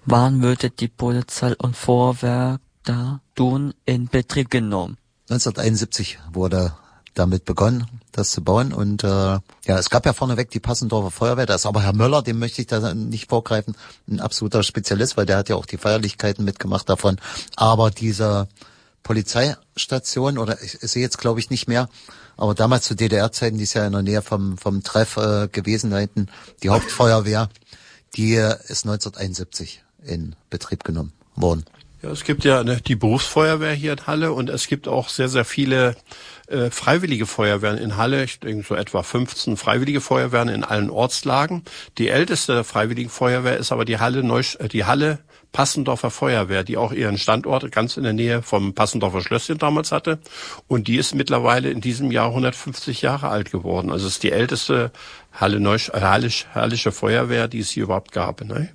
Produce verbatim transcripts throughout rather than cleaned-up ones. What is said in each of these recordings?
Wann wurde die Polizei und Feuerwehr da tun in Betrieb genommen? neunzehnhunderteinundsiebzig wurde damit begonnen, das zu bauen. Und äh, ja, es gab ja vorneweg die Passendorfer Feuerwehr. Da ist aber Herr Möller, dem möchte ich da nicht vorgreifen, ein absoluter Spezialist, weil der hat ja auch die Feierlichkeiten mitgemacht davon. Aber diese Polizeistation, oder ich, ich sehe jetzt glaube ich nicht mehr, aber damals zu D D R-Zeiten, die ist ja in der Nähe vom vom Treff äh, gewesen, da hinten, die Hauptfeuerwehr, die ist neunzehnhunderteinundsiebzig in Betrieb genommen worden. Ja, es gibt ja ne, die Berufsfeuerwehr hier in Halle und es gibt auch sehr, sehr viele äh, freiwillige Feuerwehren in Halle. Ich denke so etwa fünfzehn freiwillige Feuerwehren in allen Ortslagen. Die älteste der freiwilligen Feuerwehr ist aber die Halle Neusch- äh, die Halle Passendorfer Feuerwehr, die auch ihren Standort ganz in der Nähe vom Passendorfer Schlösschen damals hatte. Und die ist mittlerweile in diesem Jahr hundertfünfzig Jahre alt geworden. Also es ist die älteste Halle Neusch- äh, Hallisch, Hallische Feuerwehr, die es hier überhaupt gab. Ne?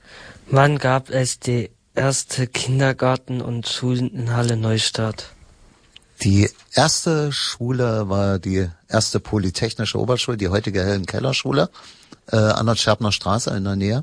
Wann gab es die erste Kindergarten und Schulen in Halle Neustadt? Die erste Schule war die erste Polytechnische Oberschule, die heutige Helen-Keller-Schule, äh, an der Scherbner Straße in der Nähe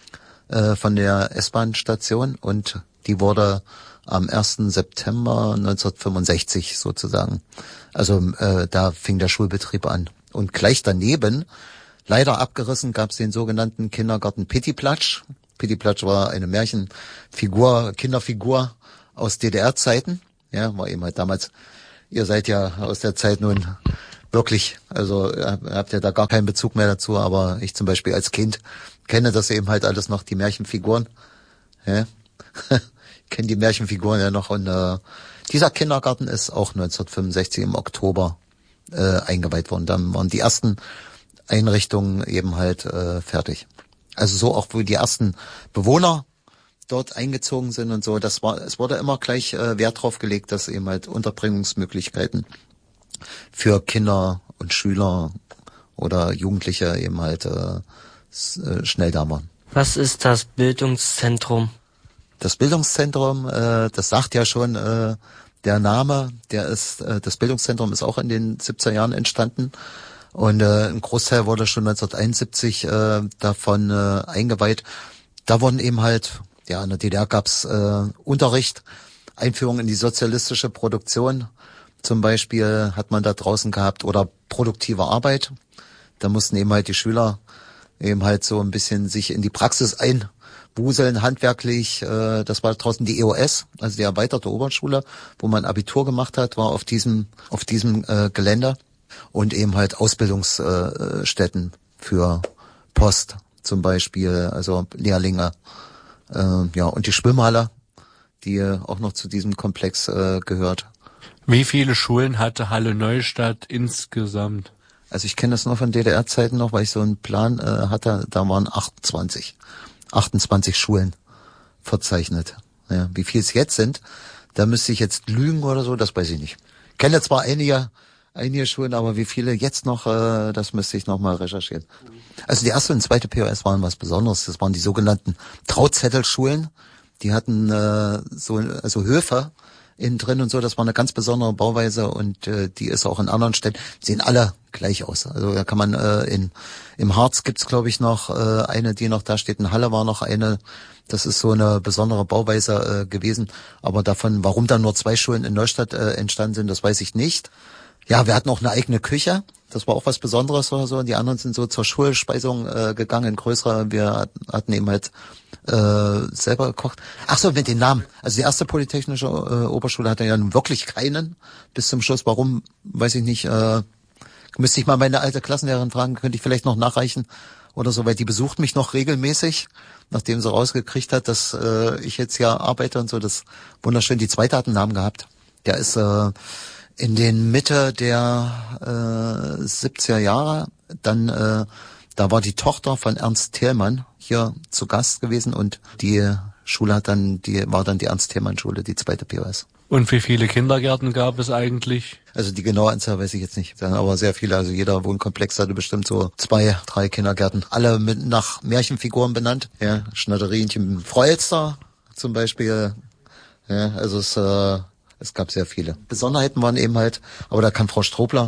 äh, von der S-Bahn-Station, und die wurde am ersten September neunzehnhundertfünfundsechzig sozusagen. Also äh, da fing der Schulbetrieb an. Und gleich daneben, leider abgerissen, gab es den sogenannten Kindergarten Pittiplatsch. Pittiplatsch war eine Märchenfigur, Kinderfigur aus D D R-Zeiten. Ja, war eben halt damals, ihr seid ja aus der Zeit nun wirklich, also habt ja da gar keinen Bezug mehr dazu, aber ich zum Beispiel als Kind kenne das eben halt alles noch, die Märchenfiguren. Ja. Ich kenne die Märchenfiguren ja noch, und äh, dieser Kindergarten ist auch neunzehnhundertfünfundsechzig im Oktober äh, eingeweiht worden. Dann waren die ersten Einrichtungen eben halt äh, fertig. Also so auch, wo die ersten Bewohner dort eingezogen sind und so, das war, es wurde immer gleich äh, Wert drauf gelegt, dass eben halt Unterbringungsmöglichkeiten für Kinder und Schüler oder Jugendliche eben halt äh, schnell da waren. Was ist das Bildungszentrum? Das Bildungszentrum, äh, das sagt ja schon äh, der Name, der ist, äh, das Bildungszentrum ist auch in den siebziger Jahren entstanden. Und äh, ein Großteil wurde schon neunzehnhunderteinundsiebzig äh, davon äh, eingeweiht. Da wurden eben halt, ja, in der D D R gab's äh, Unterricht, Einführung in die sozialistische Produktion. Zum Beispiel hat man da draußen gehabt, oder produktive Arbeit. Da mussten eben halt die Schüler eben halt so ein bisschen sich in die Praxis einwuseln, handwerklich. Äh, das war draußen die E O S, also die erweiterte Oberschule, wo man Abitur gemacht hat, war auf diesem auf diesem äh, Gelände. Und eben halt Ausbildungsstätten für Post zum Beispiel, also Lehrlinge. Äh, ja, und die Schwimmhalle, die auch noch zu diesem Komplex äh, gehört. Wie viele Schulen hatte Halle Neustadt insgesamt? Also ich kenne das noch von D D R-Zeiten noch, weil ich so einen Plan äh, hatte, da waren achtundzwanzig. achtundzwanzig Schulen verzeichnet. Ja, wie viel es jetzt sind, da müsste ich jetzt lügen oder so, das weiß ich nicht. Ich kenne zwar einige Einige Schulen, aber wie viele jetzt noch, äh, das müsste ich nochmal recherchieren. Also die erste und zweite P O S waren was Besonderes. Das waren die sogenannten Trauzettelschulen. Die hatten äh, so also Höfe innen drin und so. Das war eine ganz besondere Bauweise, und äh, die ist auch in anderen Städten, sehen alle gleich aus. Also da kann man äh, in im Harz gibt's glaube ich noch äh, eine, die noch da steht. In Halle war noch eine. Das ist so eine besondere Bauweise äh, gewesen. Aber davon, warum dann nur zwei Schulen in Neustadt äh, entstanden sind, das weiß ich nicht. Ja, wir hatten auch eine eigene Küche. Das war auch was Besonderes oder so. Die anderen sind so zur Schulspeisung äh, gegangen, größere. Wir hatten eben halt äh, selber gekocht. Ach so, mit den Namen. Also die erste Polytechnische äh, Oberschule hatte ja nun wirklich keinen bis zum Schluss. Warum, weiß ich nicht. Äh, müsste ich mal meine alte Klassenlehrerin fragen, könnte ich vielleicht noch nachreichen oder so, weil die besucht mich noch regelmäßig, nachdem sie rausgekriegt hat, dass äh, ich jetzt hier arbeite und so. Das wunderschön. Die zweite hat einen Namen gehabt. Der ist äh, in den Mitte der äh, siebziger Jahre, dann äh, da war die Tochter von Ernst Thälmann hier zu Gast gewesen, und die Schule hat dann die war dann die Ernst Thälmann Schule, die zweite P O S. Und wie viele Kindergärten gab es eigentlich? Also die genaue Anzahl weiß ich jetzt nicht, aber sehr viele. Also jeder Wohnkomplex hatte bestimmt so zwei, drei Kindergärten, alle mit nach Märchenfiguren benannt. Ja, Schnatterinchen Freuelster zum Beispiel. Ja, also es äh, Es gab sehr viele. Besonderheiten waren eben halt, aber da kann Frau Strobler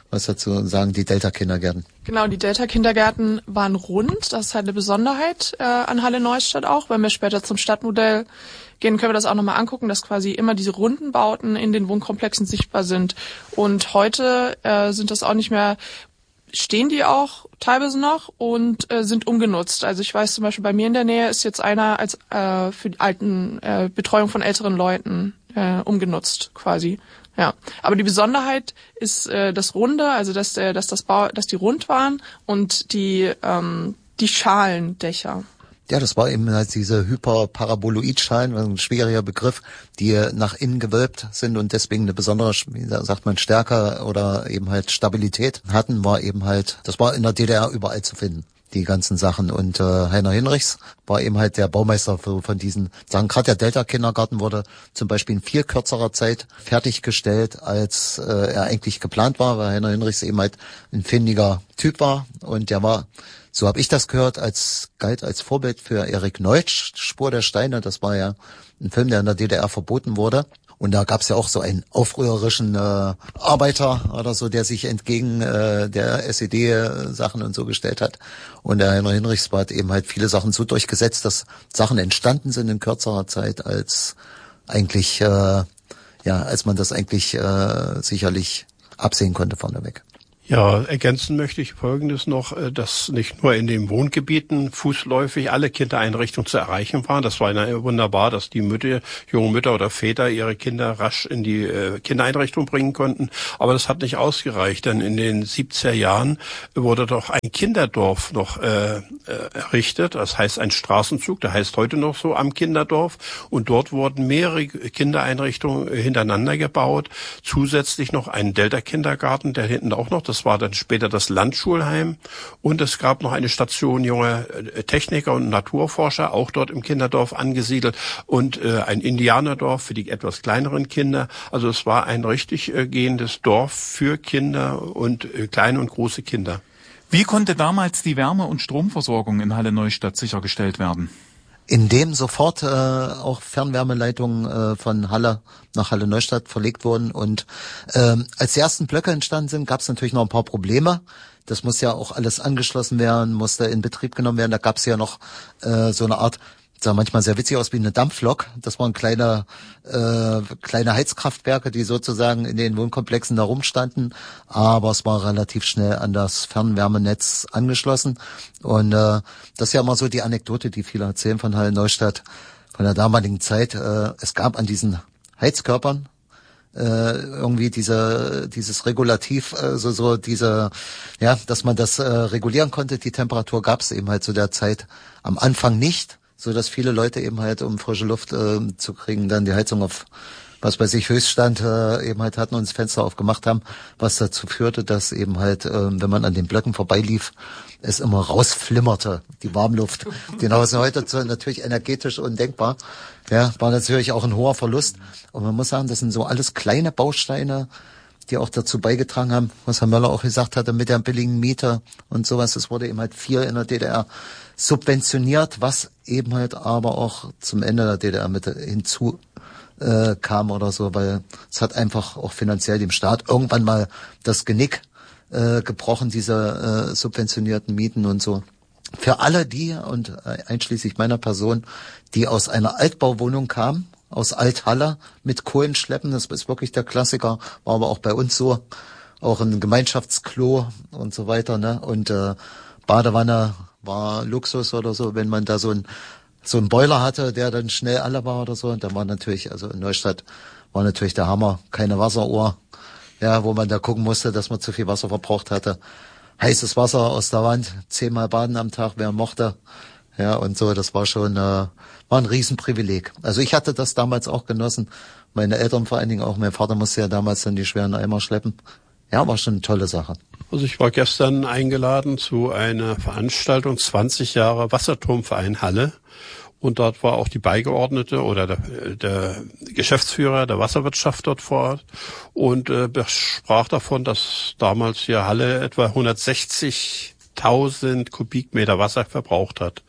was dazu sagen, die Delta-Kindergärten? Genau, die Delta-Kindergärten waren rund. Das ist halt eine Besonderheit äh, an Halle Neustadt auch. Wenn wir später zum Stadtmodell gehen, können wir das auch nochmal angucken, dass quasi immer diese runden Bauten in den Wohnkomplexen sichtbar sind. Und heute äh, sind das auch nicht mehr, stehen die auch teilweise noch und äh, sind umgenutzt. Also ich weiß zum Beispiel, bei mir in der Nähe ist jetzt einer als äh, für die alten äh, Betreuung von älteren Leuten äh, umgenutzt quasi. Ja, aber die Besonderheit ist äh, das Runde, also dass der, dass das Bau, dass die rund waren und die ähm, die Schalendächer. Ja, das war eben halt diese Hyperparaboloidschalen, ein schwieriger Begriff, die nach innen gewölbt sind und deswegen eine besondere, wie sagt man, Stärke oder eben halt Stabilität hatten, war eben halt, das war in der D D R überall zu finden, die ganzen Sachen. Und äh, Heiner Hinrichs war eben halt der Baumeister für, von diesen Sachen. Gerade der Delta-Kindergarten wurde zum Beispiel in viel kürzerer Zeit fertiggestellt, als äh, er eigentlich geplant war, weil Heiner Hinrichs eben halt ein findiger Typ war und der war, so habe ich das gehört, als galt als Vorbild für Erik Neutsch, Spur der Steine. Das war ja ein Film, der in der D D R verboten wurde. Und da gab es ja auch so einen aufrührerischen äh, Arbeiter oder so, der sich entgegen äh, der S E D-Sachen und so gestellt hat. Und der Heiner Hinrichs hat eben halt viele Sachen so durchgesetzt, dass Sachen entstanden sind in kürzerer Zeit, als eigentlich, äh, ja, als man das eigentlich äh, sicherlich absehen konnte vorneweg. Ja, ergänzen möchte ich Folgendes noch, dass nicht nur in den Wohngebieten fußläufig alle Kindereinrichtungen zu erreichen waren. Das war wunderbar, dass die Mütter, junge Mütter oder Väter ihre Kinder rasch in die Kindereinrichtung bringen konnten. Aber das hat nicht ausgereicht, denn in den siebziger Jahren wurde doch ein Kinderdorf noch äh, errichtet. Das heißt ein Straßenzug, der heißt heute noch so Am Kinderdorf. Und dort wurden mehrere Kindereinrichtungen hintereinander gebaut. Zusätzlich noch ein Delta-Kindergarten, der hinten auch noch, das Das war dann später das Landschulheim. Und es gab noch eine Station junger Techniker und Naturforscher, auch dort im Kinderdorf angesiedelt. Und äh, ein Indianerdorf für die etwas kleineren Kinder. Also es war ein richtig äh, gehendes Dorf für Kinder und äh, kleine und große Kinder. Wie konnte damals die Wärme- und Stromversorgung in Halle Neustadt sichergestellt werden? Indem sofort äh, auch Fernwärmeleitungen äh, von Halle nach Halle Neustadt verlegt wurden. Und ähm, als die ersten Blöcke entstanden sind, gab es natürlich noch ein paar Probleme. Das muss ja auch alles angeschlossen werden, musste in Betrieb genommen werden. Da gab es ja noch äh, so eine Art, sah manchmal sehr witzig aus, wie eine Dampflok. Das waren kleine äh, kleine Heizkraftwerke, die sozusagen in den Wohnkomplexen da rumstanden. Aber es war relativ schnell an das Fernwärmenetz angeschlossen. Und äh, das ist ja immer so die Anekdote, die viele erzählen von Halle Neustadt, von der damaligen Zeit. Äh, es gab an diesen Heizkörpern äh, irgendwie diese dieses Regulativ, äh, so so diese, ja, dass man das äh, regulieren konnte. Die Temperatur gab es eben halt zu der Zeit am Anfang nicht, so dass viele Leute eben halt, um frische Luft äh, zu kriegen, dann die Heizung auf, was weiß ich, Höchststand äh, eben halt hatten und das Fenster aufgemacht haben, was dazu führte, dass eben halt, äh, wenn man an den Blöcken vorbeilief, es immer rausflimmerte, die Warmluft. Genau, ist heute natürlich energetisch undenkbar. Ja, war natürlich auch ein hoher Verlust. Und man muss sagen, das sind so alles kleine Bausteine, die auch dazu beigetragen haben, was Herr Möller auch gesagt hatte, mit der billigen Miete und sowas. Es wurde eben halt viel in der D D R subventioniert, was eben halt aber auch zum Ende der D D R mit hinzu äh, kam oder so, weil es hat einfach auch finanziell dem Staat irgendwann mal das Genick äh, gebrochen, diese äh, subventionierten Mieten und so. Für alle die, und äh, einschließlich meiner Person, die aus einer Altbauwohnung kamen, aus Althalle mit Kohlenschleppen, das ist wirklich der Klassiker, war aber auch bei uns so, auch ein Gemeinschaftsklo und so weiter, ne, und äh, Badewanne war Luxus oder so, wenn man da so ein so ein Boiler hatte, der dann schnell alle war oder so, und da war natürlich, also in Neustadt war natürlich der Hammer, keine Wasseruhr, ja, wo man da gucken musste, dass man zu viel Wasser verbraucht hatte. Heißes Wasser aus der Wand, zehnmal baden am Tag, wer mochte. Ja, und so, das war schon, äh, war ein Riesenprivileg. Also ich hatte das damals auch genossen. Meine Eltern vor allen Dingen auch. Mein Vater musste ja damals dann die schweren Eimer schleppen. Ja, war schon eine tolle Sache. Also ich war gestern eingeladen zu einer Veranstaltung, zwanzig Jahre Wasserturmverein Halle. Und dort war auch die Beigeordnete oder der, der Geschäftsführer der Wasserwirtschaft dort vor Ort und äh, sprach davon, dass damals hier Halle etwa hundertsechzigtausend Kubikmeter Wasser verbraucht hat.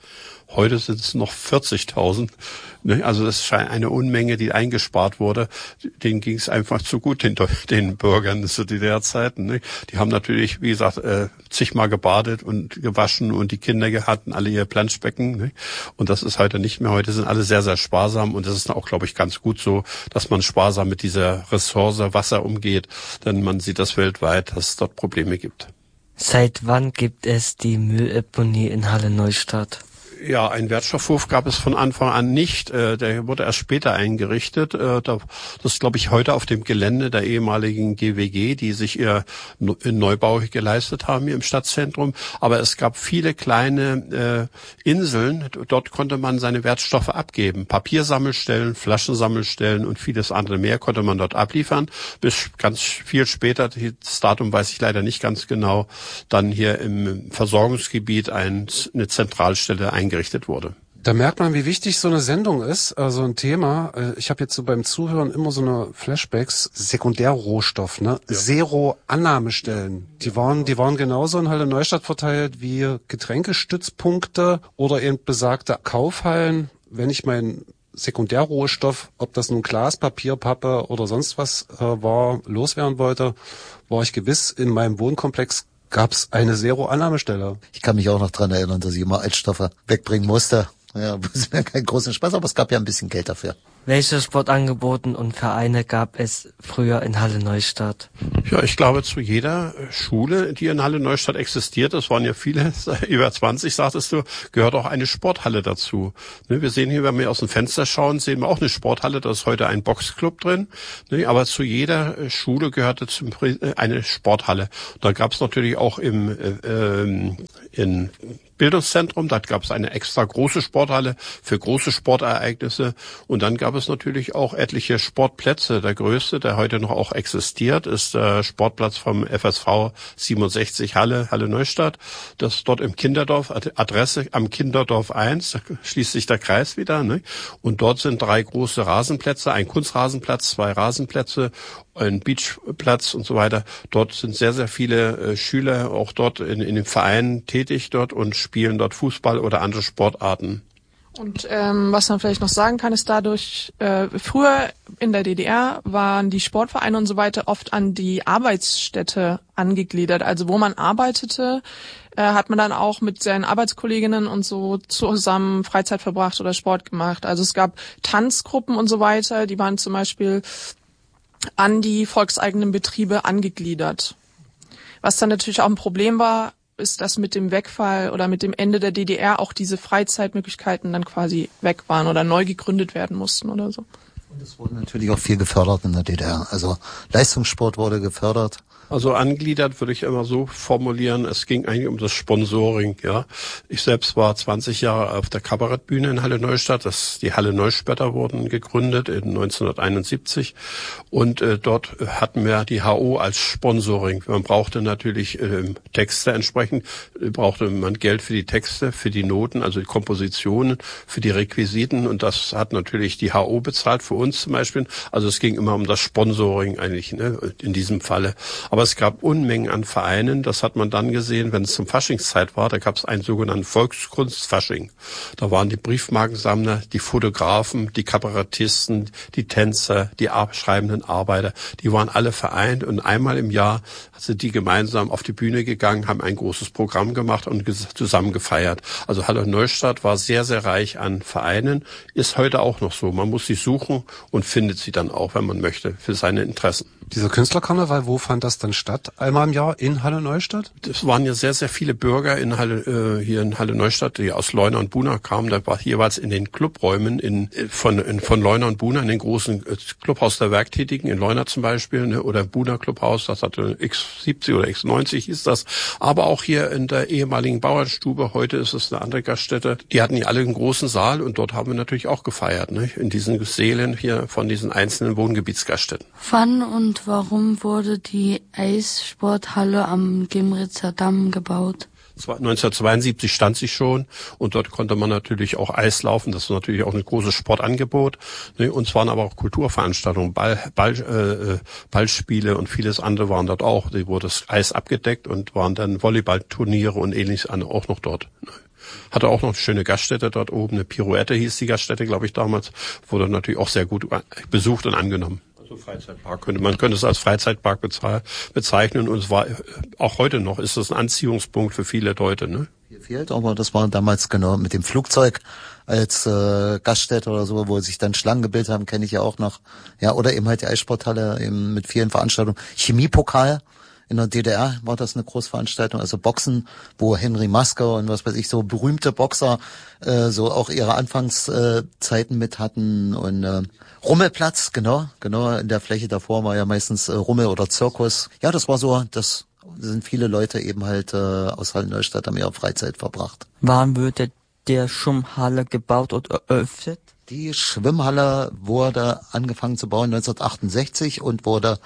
Heute sind es noch vierzigtausend. Also das ist eine Unmenge, die eingespart wurde. Denen ging es einfach zu gut, den, den Bürgern zu D D R-Zeiten. Die haben natürlich, wie gesagt, zigmal gebadet und gewaschen und die Kinder hatten alle ihr Planschbecken. Und das ist heute nicht mehr. Heute sind alle sehr, sehr sparsam und das ist auch, glaube ich, ganz gut so, dass man sparsam mit dieser Ressource Wasser umgeht. Denn man sieht das weltweit, dass es dort Probleme gibt. Seit wann gibt es die Mülldeponie in Halle Neustadt? Ja, einen Wertstoffhof gab es von Anfang an nicht. Der wurde erst später eingerichtet. Das ist, glaube ich, heute auf dem Gelände der ehemaligen G W G, die sich ihr Neubau geleistet haben hier im Stadtzentrum. Aber es gab viele kleine Inseln. Dort konnte man seine Wertstoffe abgeben. Papiersammelstellen, Flaschensammelstellen und vieles andere mehr konnte man dort abliefern. Bis ganz viel später, das Datum weiß ich leider nicht ganz genau, dann hier im Versorgungsgebiet eine Zentralstelle eingerichtet eingerichtet wurde. Da merkt man, wie wichtig so eine Sendung ist, also ein Thema. Ich habe jetzt so beim Zuhören immer so eine Flashbacks, Sekundärrohstoff, ne? Ja. Zero-Annahmestellen. Die waren, die waren genauso in Halle Neustadt verteilt wie Getränkestützpunkte oder eben besagte Kaufhallen. Wenn ich meinen Sekundärrohstoff, ob das nun Glas, Papier, Pappe oder sonst was äh, war, loswerden wollte, war ich gewiss, in meinem Wohnkomplex gab es eine Zero-Annahmestelle. Ich kann mich auch noch dran erinnern, dass ich immer Altstoffe wegbringen musste. Ja, das wäre kein großen Spaß, aber es gab ja ein bisschen Geld dafür. Welche Sportangebote und Vereine gab es früher in Halle Neustadt? Ja, ich glaube, zu jeder Schule, die in Halle Neustadt existiert, das waren ja viele, über zwanzig, sagtest du, gehört auch eine Sporthalle dazu. Wir sehen hier, wenn wir aus dem Fenster schauen, sehen wir auch eine Sporthalle, da ist heute ein Boxclub drin. Aber zu jeder Schule gehörte eine Sporthalle. Da gab es natürlich auch im äh, in Bildungszentrum, da gab es eine extra große Sporthalle für große Sportereignisse und dann gab es natürlich auch etliche Sportplätze. Der größte, der heute noch auch existiert, ist der Sportplatz vom F S V siebenundsechzig Halle, Halle Neustadt. Das ist dort im Kinderdorf, Adresse am Kinderdorf eins, da schließt sich der Kreis wieder, ne? Und dort sind drei große Rasenplätze, ein Kunstrasenplatz, zwei Rasenplätze, ein Beachplatz und so weiter. Dort sind sehr, sehr viele äh, Schüler auch dort in, in den Vereinen tätig dort und spielen dort Fußball oder andere Sportarten. Und ähm, was man vielleicht noch sagen kann, ist dadurch, äh, früher in der D D R waren die Sportvereine und so weiter oft an die Arbeitsstätte angegliedert. Also wo man arbeitete, äh, hat man dann auch mit seinen Arbeitskolleginnen und so zusammen Freizeit verbracht oder Sport gemacht. Also es gab Tanzgruppen und so weiter, die waren zum Beispiel an die volkseigenen Betriebe angegliedert. Was dann natürlich auch ein Problem war, ist, dass mit dem Wegfall oder mit dem Ende der D D R auch diese Freizeitmöglichkeiten dann quasi weg waren oder neu gegründet werden mussten oder so. Und es wurde natürlich auch viel gefördert in der D D R. Also Leistungssport wurde gefördert. Also angliedert würde ich immer so formulieren, es ging eigentlich um das Sponsoring, ja. Ich selbst war zwanzig Jahre auf der Kabarettbühne in Halle Neustadt. Das, die Halle Neustädter wurden gegründet in neunzehnhunderteinundsiebzig und äh, dort hatten wir die H O als Sponsoring. Man brauchte natürlich äh, Texte entsprechend, äh, brauchte man Geld für die Texte, für die Noten, also die Kompositionen, für die Requisiten und das hat natürlich die H O bezahlt für uns zum Beispiel. Also es ging immer um das Sponsoring eigentlich, ne, in diesem Falle. Aber es gab Unmengen an Vereinen, das hat man dann gesehen, wenn es zum Faschingszeit war, da gab es einen sogenannten Volkskunstfasching. Da waren die Briefmarkensammler, die Fotografen, die Kabarettisten, die Tänzer, die schreibenden Arbeiter, die waren alle vereint und einmal im Jahr sind die gemeinsam auf die Bühne gegangen, haben ein großes Programm gemacht und zusammen gefeiert. Also Halle Neustadt war sehr, sehr reich an Vereinen, ist heute auch noch so. Man muss sie suchen und findet sie dann auch, wenn man möchte, für seine Interessen. Dieser Künstlerkarneval, wo fand das dann statt? Einmal im Jahr in Halle Neustadt? Das waren ja sehr, sehr viele Bürger in Halle, äh, hier in Halle Neustadt, die aus Leuna und Buna kamen. Da war jeweils in den Clubräumen in, von, in, von Leuna und Buna, in den großen äh, Clubhaus der Werktätigen, in Leuna zum Beispiel, ne, oder Buna Clubhaus, das hatte X siebzig oder X neunzig hieß das. Aber auch hier in der ehemaligen Bauernstube, heute ist es eine andere Gaststätte, die hatten ja alle einen großen Saal und dort haben wir natürlich auch gefeiert, ne, in diesen Sälen hier von diesen einzelnen Wohngebietsgaststätten. Wann und warum wurde die Eissporthalle am Gimritzer Damm gebaut? neunzehnhundertzweiundsiebzig stand sie schon und dort konnte man natürlich auch Eis laufen. Das ist natürlich auch ein großes Sportangebot. Und es waren aber auch Kulturveranstaltungen, Ball, Ball, äh, Ballspiele und vieles andere waren dort auch. Da wurde das Eis abgedeckt und waren dann Volleyballturniere und ähnliches auch noch dort. Hatte auch noch eine schöne Gaststätte dort oben, eine Pirouette hieß die Gaststätte, glaube ich, damals. Wurde natürlich auch sehr gut besucht und angenommen. Also Freizeitpark könnte man könnte es als Freizeitpark bezeichnen und es war auch heute noch ist es ein Anziehungspunkt für viele Leute, ne? Hier fehlt, aber das war damals genau mit dem Flugzeug als äh, Gaststätte oder so, wo sich dann Schlangen gebildet haben, kenne ich ja auch noch. Ja, oder eben halt die Eissporthalle eben mit vielen Veranstaltungen. Chemiepokal in der D D R war das eine Großveranstaltung, also Boxen, wo Henry Masker und was weiß ich, so berühmte Boxer äh, so auch ihre Anfangszeiten äh, mit hatten und äh, Rummelplatz, genau, genau in der Fläche davor war ja meistens äh, Rummel oder Zirkus. Ja, das war so, das sind viele Leute eben halt äh, aus Halle Neustadt haben ihre Freizeit verbracht. Wann wurde der Schwimmhalle gebaut und eröffnet? Die Schwimmhalle wurde angefangen zu bauen neunzehnhundertachtundsechzig und wurde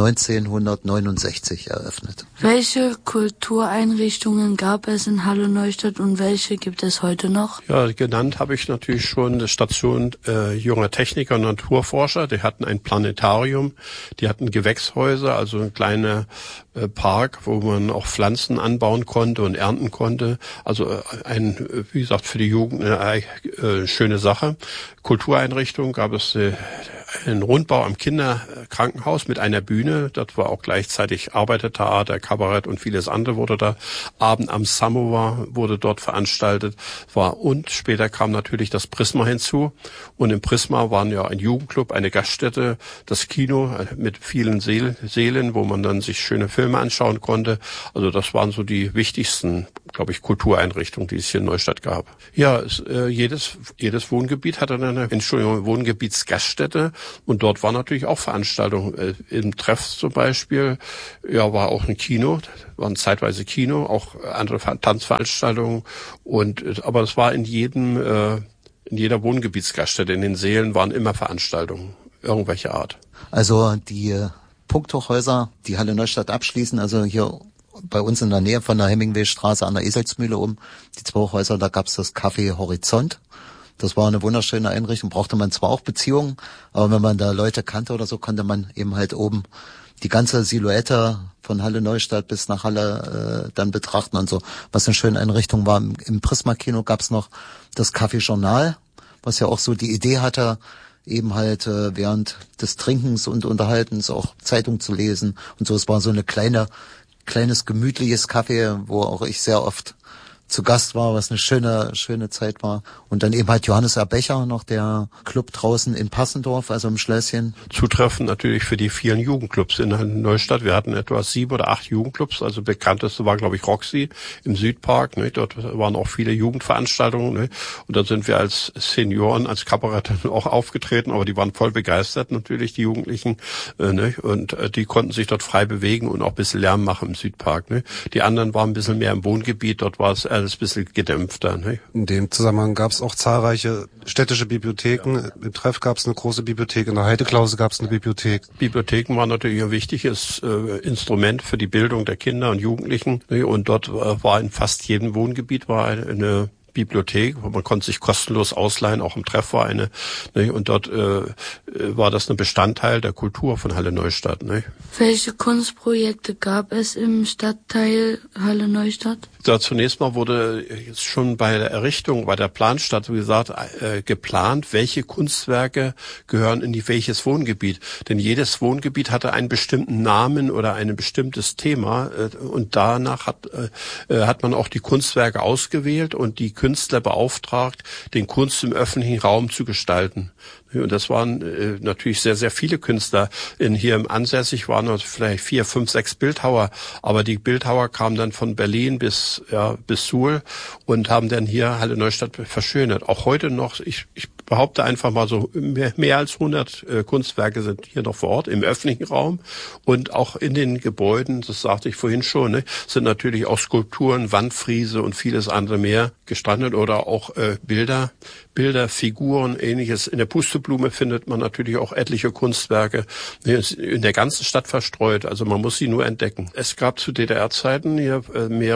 neunzehnhundertneunundsechzig eröffnet. Welche Kultureinrichtungen gab es in Halle Neustadt und welche gibt es heute noch? Ja, genannt habe ich natürlich schon die Station äh, junger Techniker und Naturforscher. Die hatten ein Planetarium, die hatten Gewächshäuser, also ein kleiner äh, Park, wo man auch Pflanzen anbauen konnte und ernten konnte. Also äh, ein, wie gesagt, für die Jugend eine äh, schöne Sache. Kultureinrichtung gab es äh, einen Rundbau am Kinderkrankenhaus mit einer Bühne. Dort war auch gleichzeitig Arbeitertheater, Kabarett und vieles andere wurde da. Abend am Samovar wurde dort veranstaltet. War und später kam natürlich das Prisma hinzu. Und im Prisma waren ja ein Jugendclub, eine Gaststätte, das Kino mit vielen Seel, Sälen, wo man dann sich schöne Filme anschauen konnte. Also das waren so die wichtigsten, glaube ich, Kultureinrichtungen, die es hier in Neustadt gab. Ja, es, äh, jedes jedes Wohngebiet hatte eine Entschuldigung Wohngebietsgaststätte. Und dort war natürlich auch Veranstaltungen. Äh, Im Treff zum Beispiel, ja, war auch ein Kino, war ein zeitweise Kino, auch andere Tanzveranstaltungen. Und aber es war in jedem, äh, in jeder Wohngebietsgaststätte, in den Sälen waren immer Veranstaltungen, irgendwelche Art. Also die äh, Punkthochhäuser, die Halle Neustadt abschließen, also hier bei uns in der Nähe von der Hemingwaystraße an der Eselsmühle um, die zwei Hochhäuser, da gab's das Café Horizont. Das war eine wunderschöne Einrichtung, brauchte man zwar auch Beziehungen, aber wenn man da Leute kannte oder so, konnte man eben halt oben die ganze Silhouette von Halle Neustadt bis nach Halle äh, dann betrachten und so. Was eine schöne Einrichtung war, im, im Prisma-Kino gab's noch das Café Journal, was ja auch so die Idee hatte, eben halt äh, während des Trinkens und Unterhaltens auch Zeitung zu lesen und so. Es war so eine kleine, kleines gemütliches Café, wo auch ich sehr oft zu Gast war, was eine schöne, schöne Zeit war. Und dann eben halt Johannes R. Becher, noch der Club draußen in Passendorf, also im Schlösschen. Zutreffend natürlich für die vielen Jugendclubs in Neustadt. Wir hatten etwa sieben oder acht Jugendclubs. Also bekannteste war, glaube ich, Roxy im Südpark. Ne? Dort waren auch viele Jugendveranstaltungen. Ne? Und da sind wir als Senioren, als Kabarett auch aufgetreten. Aber die waren voll begeistert natürlich, die Jugendlichen. Äh, ne? Und äh, die konnten sich dort frei bewegen und auch ein bisschen Lärm machen im Südpark. Ne? Die anderen waren ein bisschen mehr im Wohngebiet. Dort war es alles ein bisschen gedämpfter. Ne? In dem Zusammenhang gab es auch zahlreiche städtische Bibliotheken. Im Treff gab es eine große Bibliothek, in der Heideklause gab es eine Bibliothek. Bibliotheken waren natürlich ein wichtiges äh, Instrument für die Bildung der Kinder und Jugendlichen. Ne? Und dort äh, war in fast jedem Wohngebiet war eine, eine Bibliothek, man konnte sich kostenlos ausleihen, auch im Treff war eine, ne, und dort äh, war das ein Bestandteil der Kultur von Halle Neustadt. Ne. Welche Kunstprojekte gab es im Stadtteil Halle Neustadt? Da zunächst mal wurde jetzt schon bei der Errichtung, bei der Planstadt, wie gesagt, äh, geplant, welche Kunstwerke gehören in die welches Wohngebiet. Denn jedes Wohngebiet hatte einen bestimmten Namen oder ein bestimmtes Thema äh, und danach hat, äh, hat man auch die Kunstwerke ausgewählt und die Künstler beauftragt, den Kunst im öffentlichen Raum zu gestalten. Und das waren äh, natürlich sehr, sehr viele Künstler. In hier im Ansässig waren es vielleicht vier, fünf, sechs Bildhauer. Aber die Bildhauer kamen dann von Berlin bis, ja, bis Suhl und haben dann hier Halle Neustadt verschönert. Auch heute noch, ich, ich behaupte einfach mal so, mehr, mehr als hundert äh, Kunstwerke sind hier noch vor Ort im öffentlichen Raum. Und auch in den Gebäuden, das sagte ich vorhin schon, ne, sind natürlich auch Skulpturen, Wandfriese und vieles andere mehr gestrandet oder auch äh, Bilder, Bilder, Figuren, ähnliches. In der Pusteblume findet man natürlich auch etliche Kunstwerke in der ganzen Stadt verstreut. Also man muss sie nur entdecken. Es gab zu D D R-Zeiten hier mehrere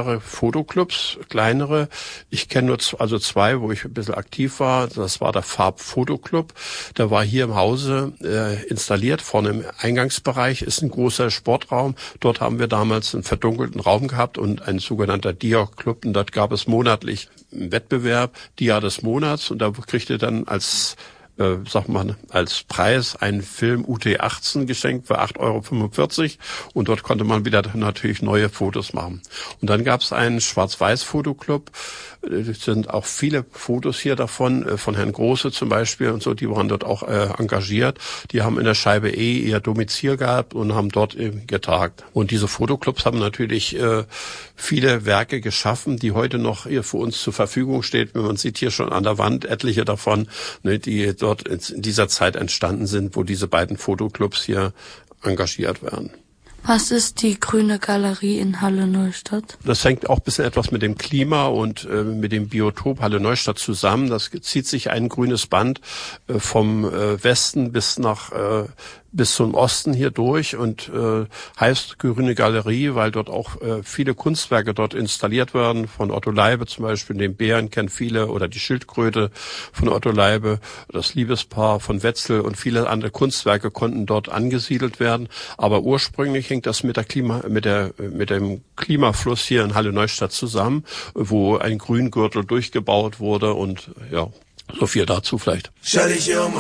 Fotoclubs, kleinere. Ich kenne nur z- also zwei, wo ich ein bisschen aktiv war. Das war der Farb-Fotoclub. Der war hier im Hause äh, installiert. Vorne im Eingangsbereich ist ein großer Sportraum. Dort haben wir damals einen verdunkelten Raum gehabt und ein sogenannter Dia-Club. Und dort gab es monatlich einen Wettbewerb, Dia des Monats. Und da kriegte dann als Äh, sagt man, als Preis einen Film U T achtzehn geschenkt für acht Euro fünfundvierzig und dort konnte man wieder natürlich neue Fotos machen. Und dann gab es einen Schwarz-Weiß-Fotoclub, es sind auch viele Fotos hier davon, äh, von Herrn Große zum Beispiel und so, die waren dort auch äh, engagiert. Die haben in der Scheibe E ihr Domizil gehabt und haben dort eben getagt. Und diese Fotoclubs haben natürlich äh, viele Werke geschaffen, die heute noch hier für uns zur Verfügung stehen. Man sieht hier schon an der Wand etliche davon, ne, die dort in dieser Zeit entstanden sind, wo diese beiden Fotoclubs hier engagiert werden. Was ist die Grüne Galerie in Halle Neustadt? Das hängt auch ein bisschen etwas mit dem Klima und äh, mit dem Biotop Halle Neustadt zusammen. Das zieht sich ein grünes Band äh, vom äh, Westen bis nach äh, bis zum Osten hier durch und äh, heißt Grüne Galerie, weil dort auch äh, viele Kunstwerke dort installiert werden, von Otto Leibe zum Beispiel, den Bären kennen viele, oder die Schildkröte von Otto Leibe, das Liebespaar von Wetzel und viele andere Kunstwerke konnten dort angesiedelt werden. Aber ursprünglich hängt das mit der Klima, mit der mit dem Klimafluss hier in Halle Neustadt zusammen, wo ein Grüngürtel durchgebaut wurde und ja, so viel dazu vielleicht.